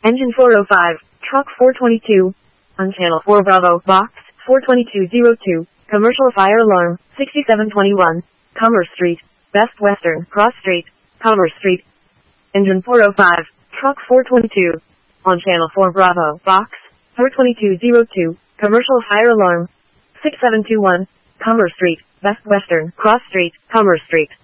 Engine 405, Truck 422. On Channel 4 Bravo, Box 42202. Commercial fire alarm, 6721. Commerce Street, Best Western, Cross Street, Commerce Street. Engine 405, Truck 422. On Channel 4 Bravo, Box 42202. Commercial fire alarm, 6721. Commerce Street, Best Western, Cross Street, Commerce Street.